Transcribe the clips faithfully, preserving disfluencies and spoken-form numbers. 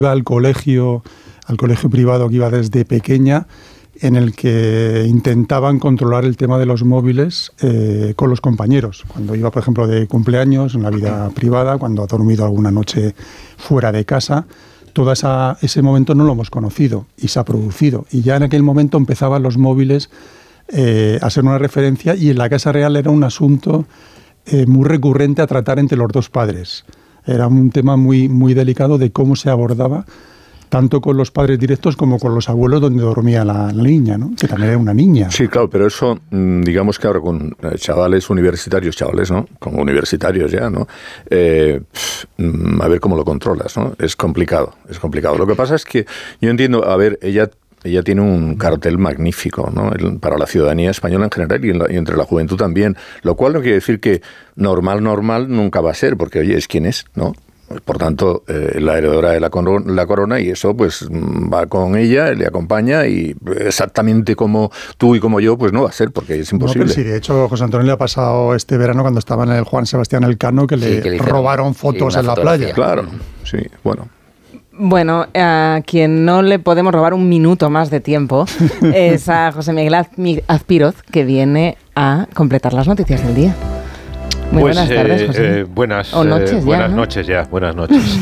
Iba al colegio, al colegio privado que iba desde pequeña, en el que intentaban controlar el tema de los móviles eh, con los compañeros. Cuando iba, por ejemplo, de cumpleaños, en la vida privada, cuando ha dormido alguna noche fuera de casa, todo esa, ese momento no lo hemos conocido y se ha producido. Y ya en aquel momento empezaban los móviles eh, a ser una referencia, y en la Casa Real era un asunto eh, muy recurrente a tratar entre los dos padres. Era un tema muy, muy delicado de cómo se abordaba, tanto con los padres directos como con los abuelos donde dormía la, la niña, ¿no? Que también era una niña. Sí, claro, pero eso, digamos que ahora con chavales universitarios, chavales, ¿no? Como universitarios ya, ¿no? Eh, a ver cómo lo controlas, ¿no? Es complicado, es complicado. Lo que pasa es que yo entiendo, a ver, ella... Ella tiene un cartel magnífico, ¿no? Para la ciudadanía española en general y, en la, y entre la juventud también, lo cual no quiere decir que normal, normal nunca va a ser, porque oye, es quien es, ¿no? Por tanto, eh, la heredera de la corona, la corona, y eso pues va con ella, le acompaña, y exactamente como tú y como yo, pues no va a ser, porque es imposible. No, pero sí, de hecho, José Antonio le ha pasado este verano cuando estaba en el Juan Sebastián Elcano, que, sí, le, que le hicieron, robaron fotos sí, en la playa. Claro, sí, bueno. Bueno, a quien no le podemos robar un minuto más de tiempo es a José Miguel Azpiroz, que viene a completar las noticias del día. Muy pues, buenas tardes, José. Eh, buenas o noches, eh, ya, buenas ¿no? noches ya, buenas noches.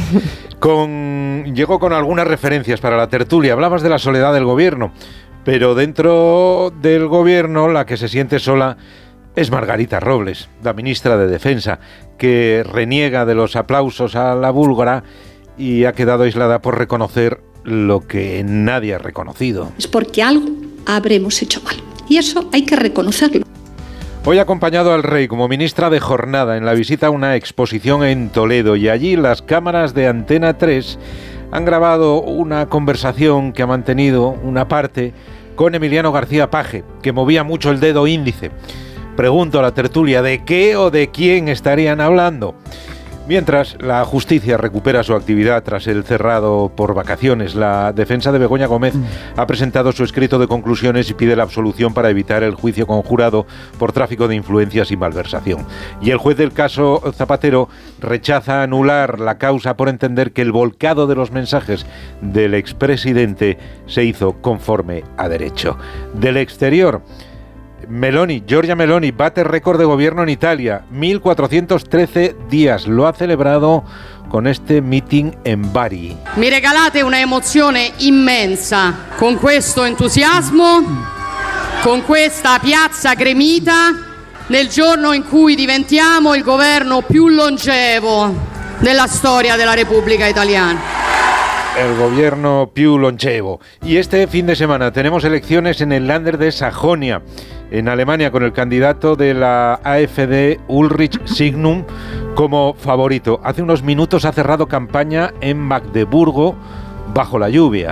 Con, llego con algunas referencias para la tertulia. Hablabas de la soledad del gobierno, pero dentro del gobierno la que se siente sola es Margarita Robles, la ministra de Defensa, que reniega de los aplausos a la búlgara y ha quedado aislada por reconocer lo que nadie ha reconocido. Es porque algo habremos hecho mal, y eso hay que reconocerlo. Hoy ha acompañado al rey como ministra de jornada en la visita a una exposición en Toledo, y allí las cámaras de Antena tres han grabado una conversación que ha mantenido una parte con Emiliano García Paje, que movía mucho el dedo índice. Pregunto a la tertulia, ¿de qué o de quién estarían hablando? Mientras, la justicia recupera su actividad tras el cerrado por vacaciones. La defensa de Begoña Gómez ha presentado su escrito de conclusiones y pide la absolución para evitar el juicio conjurado por tráfico de influencias y malversación. Y el juez del caso Zapatero rechaza anular la causa por entender que el volcado de los mensajes del expresidente se hizo conforme a derecho. Del exterior, Meloni, Giorgia Meloni, bate récord de gobierno en Italia, mil cuatrocientos trece días. Lo ha celebrado con este meeting en Bari. Mi regalate una emozione immensa con questo entusiasmo, con questa piazza gremita, nel giorno in cui diventiamo il governo più longevo della storia della Repubblica Italiana. El gobierno più longevo. Y este fin de semana tenemos elecciones en el Länder de Sajonia, en Alemania, con el candidato de la AfD, Ulrich Signum, como favorito. Hace unos minutos ha cerrado campaña en Magdeburgo bajo la lluvia.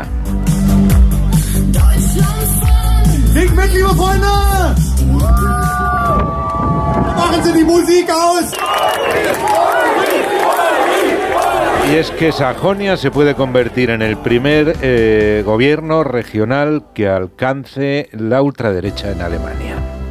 Leg mit, liebe Freunde! Machen Sie die Musik aus! Y es que Sajonia se puede convertir en el primer eh, gobierno regional que alcance la ultraderecha en Alemania.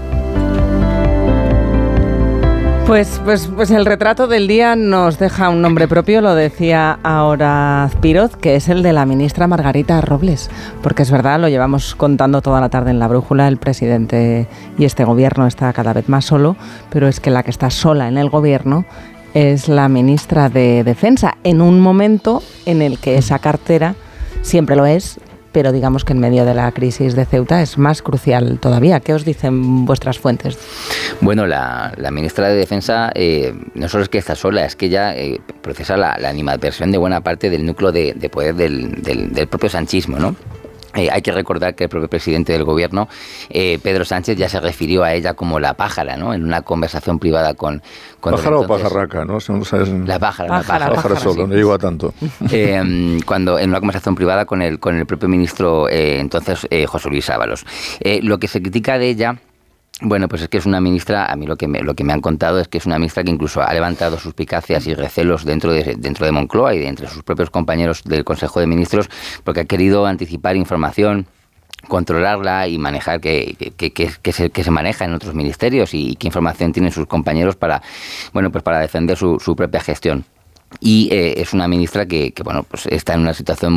Pues, pues, pues el retrato del día nos deja un nombre propio, lo decía ahora Azpiroz, que es el de la ministra Margarita Robles. Porque es verdad, lo llevamos contando toda la tarde en La Brújula, el presidente y este gobierno está cada vez más solo, pero es que la que está sola en el gobierno es la ministra de Defensa, en un momento en el que esa cartera siempre lo es, pero digamos que en medio de la crisis de Ceuta es más crucial todavía. ¿Qué os dicen vuestras fuentes? Bueno, la, la ministra de Defensa eh, no solo es que está sola, es que ella eh, procesa la, la animadversión de buena parte del núcleo de, de poder del, del, del propio sanchismo, ¿no? Eh, hay que recordar que el propio presidente del gobierno, eh, Pedro Sánchez, ya se refirió a ella como la pájara, ¿no? En una conversación privada con... con ¿Pájara o pajarraca? ¿No? ¿No sabes? La pájara, pájara, la pájara. Pájara solo, sí. No llegó a tanto. Eh, cuando, en una conversación privada con el, con el propio ministro, eh, entonces, eh, José Luis Ábalos. Eh, lo que se critica de ella... Bueno, pues es que es una ministra, a mí lo que me, lo que me han contado es que es una ministra que incluso ha levantado suspicacias y recelos dentro de, dentro de Moncloa y de entre sus propios compañeros del Consejo de Ministros, porque ha querido anticipar información, controlarla y manejar que, que, que, que, se, que se maneja en otros ministerios y, y qué información tienen sus compañeros para, bueno, pues para defender su, su propia gestión. y eh, es una ministra que, que bueno, pues está en una situación